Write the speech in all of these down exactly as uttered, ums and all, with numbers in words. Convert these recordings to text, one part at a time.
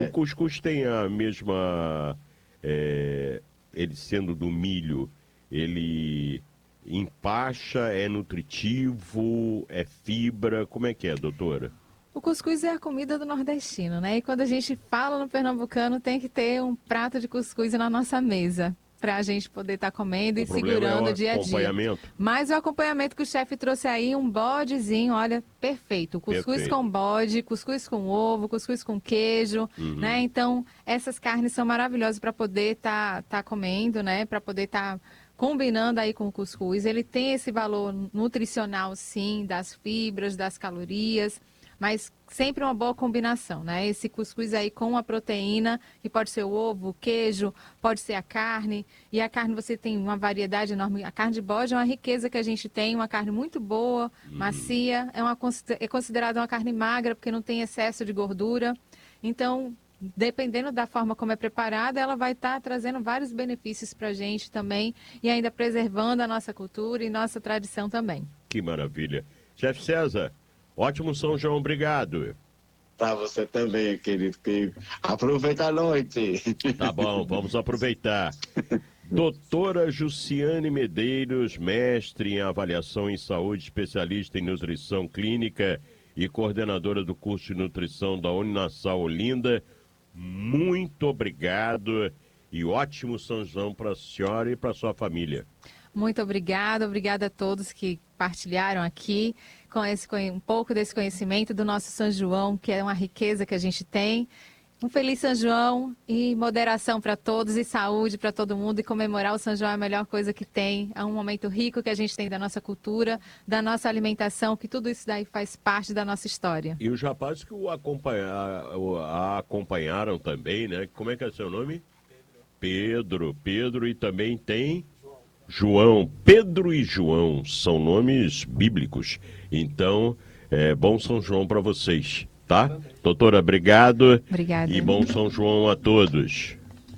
O cuscuz tem a mesma, é, ele sendo do milho, ele empacha, é nutritivo, é fibra, como é que é, doutora? O cuscuz é a comida do nordestino, né? E quando a gente fala no pernambucano, tem que ter um prato de cuscuz na nossa mesa, para a gente poder estar comendo O e problema segurando é o dia a o dia. acompanhamento. Mas o acompanhamento que o chefe trouxe aí, um bodezinho, olha, perfeito. Cuscuz Perfeito. com bode, cuscuz com ovo, cuscuz com queijo, Uhum. né? Então, essas carnes são maravilhosas para poder estar tá, tá comendo, né? Para poder estar tá combinando aí com o cuscuz. Ele tem esse valor nutricional, sim, das fibras, das calorias, mas sempre uma boa combinação, né? Esse cuscuz aí com a proteína, que pode ser o ovo, o queijo, pode ser a carne. E a carne você tem uma variedade enorme. A carne de bode é uma riqueza que a gente tem, uma carne muito boa, Uhum. macia. É, uma, é considerada uma carne magra, porque não tem excesso de gordura. Então, dependendo da forma como é preparada, ela vai estar trazendo vários benefícios para a gente também e ainda preservando a nossa cultura e nossa tradição também. Que maravilha. Chefe César, ótimo São João, obrigado. Tá, você também, querido. Que... Aproveita a noite. Tá bom, vamos aproveitar. Doutora Jussiane Medeiros, mestre em avaliação em saúde, especialista em nutrição clínica e coordenadora do curso de nutrição da Uninasal Olinda, muito obrigado e ótimo São João para a senhora e para a sua família. Muito obrigada, obrigada a todos que partilharam aqui com esse, um pouco desse conhecimento do nosso São João, que é uma riqueza que a gente tem. Um feliz São João e moderação para todos e saúde para todo mundo. E comemorar o São João é a melhor coisa que tem. É um momento rico que a gente tem da nossa cultura, da nossa alimentação, que tudo isso daí faz parte da nossa história. E os rapazes que o, acompanha, o a acompanharam também, né? Como é que é seu nome? Pedro. Pedro, Pedro e também tem... João, Pedro e João, são nomes bíblicos. Então, é bom São João para vocês, tá? Doutora, obrigado. Obrigada. E bom São João a todos.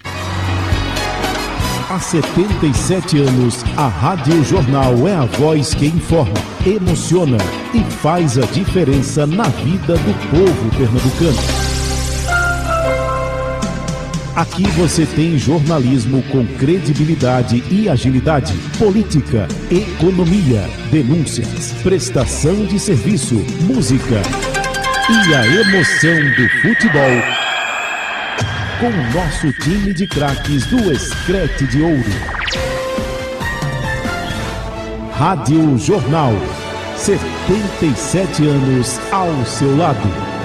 Há setenta e sete anos, a Rádio Jornal é a voz que informa, emociona e faz a diferença na vida do povo pernambucano. Aqui você tem jornalismo com credibilidade e agilidade, política, economia, denúncias, prestação de serviço, música e a emoção do futebol. Com o nosso time de craques do Escrete de Ouro. Rádio Jornal, setenta e sete anos ao seu lado.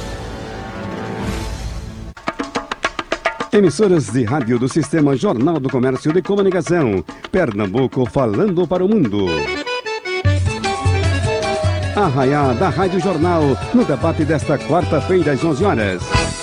Emissoras de rádio do Sistema Jornal do Comércio de Comunicação. Pernambuco falando para o mundo. Arraiá da Rádio Jornal, no debate desta quarta-feira às onze horas.